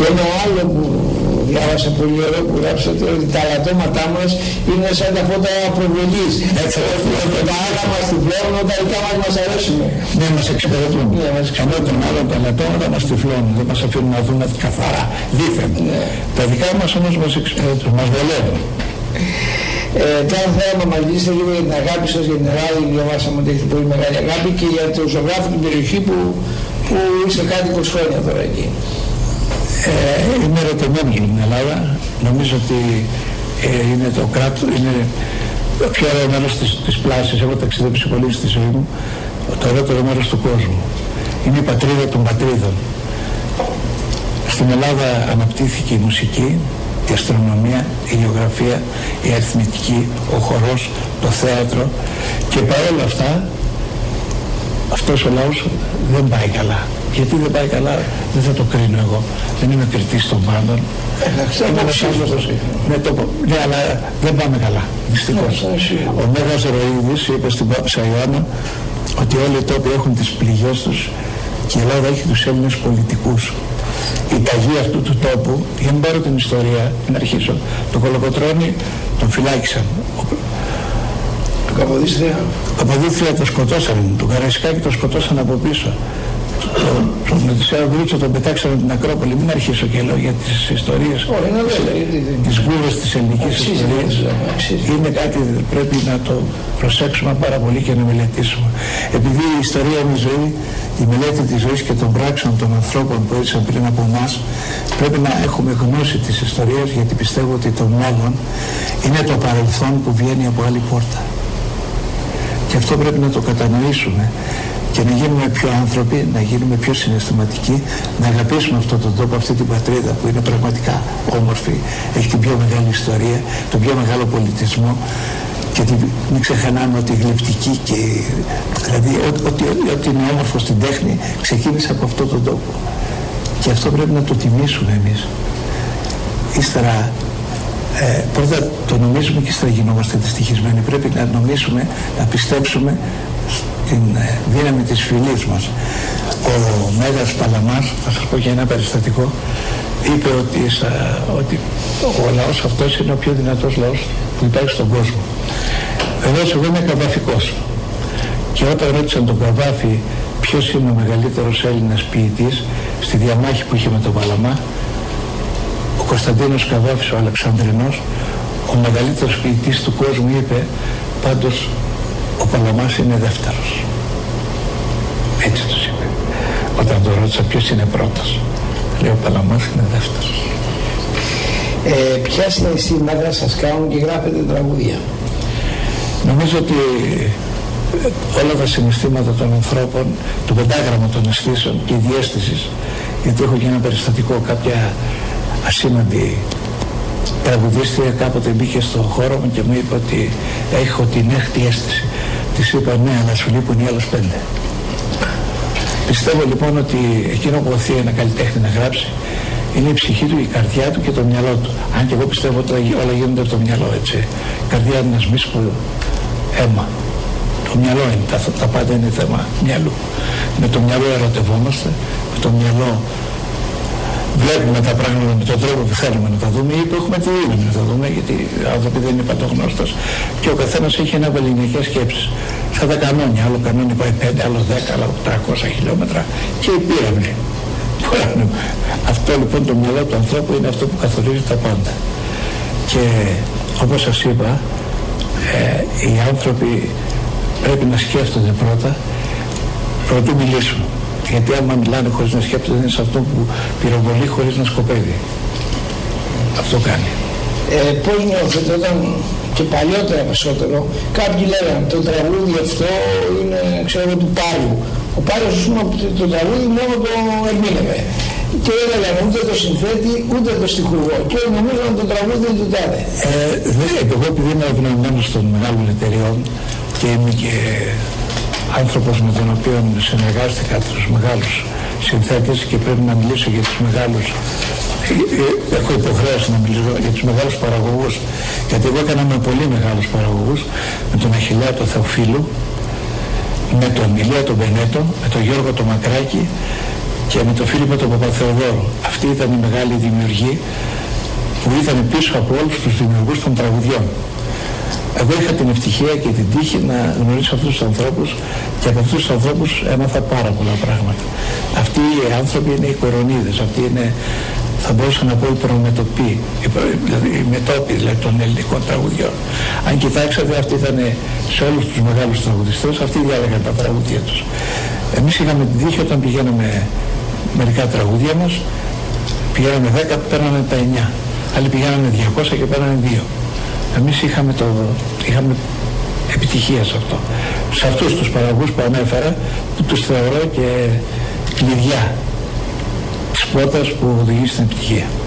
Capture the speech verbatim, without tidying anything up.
Και ένα άλλο που διάβασα πολύ ωραίο που γράψατε, ότι τα αλατώματά μας είναι σαν τα φώτα προβολής. Έτσι, τα άλλα μας τυφλώνουν, τα δικά μας μας αρέσουν. Ναι, μας εξυπηρετούν. Ναι, μας εξυπηρετούν. Ενώ των άλλων τα αλατώματα μας τυφλώνουν, δεν μας αφήνουν να δούμε καθαρά, δίθεν. Ναι. Τα δικά μας όμως μας εξυπηρετούν, μας βολεύουν. Ε, τώρα θέλω να μας μιλήσετε λίγο για την αγάπη σας για την Ελλάδα, διαβάσαμε ότι έχετε πολύ μεγάλη αγάπη και για το ζωγράφο την περιοχή που, που είσαι κάτι είκοσι χρόνια τώρα εκεί. Ε, είμαι ερωτευμένη για την Ελλάδα. Νομίζω ότι ε, είναι το κράτος, είναι το πιο ωραίο μέρος της, της πλάσης. Έχω ταξιδέψει πολύ στη ζωή μου, το ωραιότερο μέρος του κόσμου. Είναι η πατρίδα των πατρίδων. Στην Ελλάδα αναπτύχθηκε η μουσική, η αστρονομία, η γεωγραφία, η αριθμητική, ο χορός, το θέατρο και παρόλα αυτά αυτός ο λαός δεν πάει καλά. Γιατί δεν πάει καλά δεν θα το κρίνω εγώ. Δεν είμαι κριτής των πάντων. Ναι, το, ναι, αλλά δεν πάμε καλά, δυστυχώς. Ο Μέγας Ροίδης είπε στην Πάψα Ιωάννα ότι όλοι οι τόποι έχουν τις πληγές τους και η Ελλάδα έχει τους Έλληνες πολιτικούς. Η ταγή αυτού του τόπου, για να μην πάρω την ιστορία, να αρχίσω, τον Κολοκοτρώνη τον φυλάκισαν. Τον Καποδίστρια. Τον Καποδίστρια τον σκοτώσαν, τον Καραϊσκάκη τον σκοτώσαν από πίσω. Τον Οδυσσέα Βρούτσο τον πετάξανε την Ακρόπολη. Μην αρχίσω και λέω για τις ιστορίες, τις γκούρες της ελληνικής ιστορίας. Είναι κάτι που πρέπει να το προσέξουμε πάρα πολύ και να μελετήσουμε. Επειδή η ιστορία είναι η ζωή, η μελέτη της ζωής και των πράξεων των ανθρώπων που έζησαν πριν από εμάς, πρέπει να έχουμε γνώση της ιστορίας, γιατί πιστεύω ότι το μέλλον είναι το παρελθόν που βγαίνει από άλλη πόρτα. Και αυτό πρέπει να το κατανοήσουμε και να γίνουμε πιο άνθρωποι, να γίνουμε πιο συναισθηματικοί, να αγαπήσουμε αυτόν τον τόπο, αυτή την πατρίδα που είναι πραγματικά όμορφη, έχει την πιο μεγάλη ιστορία, τον πιο μεγάλο πολιτισμό και την, μην ξεχνάμε ότι η γλυπτική και δηλαδή ότι, ότι είναι όμορφο στην τέχνη ξεκίνησε από αυτόν τον τόπο και αυτό πρέπει να το τιμήσουμε εμείς. Ύστερα Ε, πρώτα το νομίζουμε και ύστερα γινόμαστε δυστυχισμένοι. Πρέπει να νομίσουμε, να πιστέψουμε στην ε, δύναμη της φυλής μας. Ο Μέγας Παλαμάς, θα σας πω για ένα περιστατικό, είπε ότι, σα, ότι ο λαός αυτός είναι ο πιο δυνατός λαός που υπάρχει στον κόσμο. Εδώ εγώ είμαι καβαφικός και όταν ρώτησαν τον Καβάφη ποιος είναι ο μεγαλύτερος Έλληνας ποιητής στη διαμάχη που είχε με τον Παλαμά, ο Κωνσταντίνος Καβάφης, ο Αλεξανδρινός, ο μεγαλύτερος ποιητής του κόσμου, είπε πάντως ο Παλαμάς είναι δεύτερος. Έτσι τους είπε. Όταν τον ρώτησα ποιος είναι πρώτος, λέει ο Παλαμάς είναι δεύτερος. Ε, ποια συναισθήματα σας κάνουν και γράφετε τραγούδια? Νομίζω ότι όλα τα συναισθήματα των ανθρώπων, το πεντάγραμμα των αισθήσεων και η διαίσθηση, γιατί έχω και ένα περιστατικό, κάποια ασήμαντη τραγουδίστρια κάποτε μπήκε στον χώρο μου και μου είπε ότι έχω την έκτη αίσθηση. Της είπα ναι, αλλά σου λείπουν οι άλλες πέντε. Πιστεύω λοιπόν ότι εκείνο που οθεί ένα καλλιτέχνη να γράψει είναι η ψυχή του, η καρδιά του και το μυαλό του. Αν και εγώ πιστεύω ότι όλα γίνονται από το μυαλό, έτσι. Η καρδιά είναι ένας μίσπο αίμα. Το μυαλό είναι, τα, τα πάντα είναι θέμα μυαλού. Με το μυαλό ερωτευόμαστε, με το μυαλό βλέπουμε τα πράγματα με τον τρόπο που θέλουμε να τα δούμε ή που έχουμε τη δύναμη να τα δούμε, γιατί οι άνθρωποι δεν είναι παντογνώστες και ο καθένας έχει ένα βεληνικές σκέψεις. Σαν τα κανόνια, άλλο κανόνι πάει πέντε, άλλο δέκα, άλλο τριακόσια χιλιόμετρα και η πύραυλη. Αυτό λοιπόν το μυαλό του ανθρώπου είναι αυτό που καθορίζει τα πάντα. Και όπως σας είπα, ε, οι άνθρωποι πρέπει να σκέφτονται πρώτα προτού μιλήσουν. Γιατί άμα μιλάνε χωρίς να σκέφτονται είναι σε αυτό που πυροβολεί χωρίς να σκοπεύει. Αυτό κάνει. Ε, πώς νιώθετε όταν και παλιότερα περισσότερο κάποιοι λέγανε το τραγούδι αυτό είναι ξέρω του Πάριου. Ο Πάριος ας πούμε το τραγούδι μόνο το ερμήνευε. Και δεν έλεγαν ούτε το συνθέτη ούτε το στιχουργό. Και νομίζω ότι το τραγούδι είναι του τάδε. Ε, δεν, εγώ επειδή είμαι ευνοημένος των μεγάλων εταιριών και είμαι και άνθρωπος με τον οποίο συνεργάστηκα τους μεγάλους συνθέτες και πρέπει να μιλήσω για τους μεγάλους, έχω υποχρέωση να μιλήσω για τους μεγάλους παραγωγούς, γιατί εγώ έκανα με πολύ μεγάλους παραγωγούς, με τον Αχιλλέα τον Θεοφίλου, με τον Ηλία τον Μπενέτο, με τον Γιώργο τον Μακράκη και με τον Φίλιππο τον Παπαθεοδόρου. Αυτή ήταν η μεγάλη δημιουργή που ήταν πίσω από όλους τους δημιουργούς των τραγουδιών. Εγώ είχα την ευτυχία και την τύχη να γνωρίσω αυτούς τους ανθρώπους και από αυτούς τους ανθρώπους έμαθα πάρα πολλά πράγματα. Αυτοί οι άνθρωποι είναι οι κορονίδες, αυτοί είναι, θα μπορούσα να πω, οι προμετωποί, δηλαδή οι μετόποι δηλαδή, των ελληνικών τραγουδιών. Αν κοιτάξατε, αυτοί ήταν σε όλους τους μεγάλους τραγουδιστές, αυτοί διάλεγαν τα τραγουδία τους. Εμείς είχαμε την τύχη όταν πηγαίναμε μερικά τραγουδία μας, πηγαίναμε δέκα, παίρναμε τα εννιά. Άλλοι πηγαίναμε διακόσια και παίρναμε δύο. Εμείς είχαμε, το, είχαμε επιτυχία σε αυτό. Σε αυτούς τους παραγωγούς που ανέφερα, που τους θεωρώ και κλειδιά της πόρτας που οδηγεί στην επιτυχία.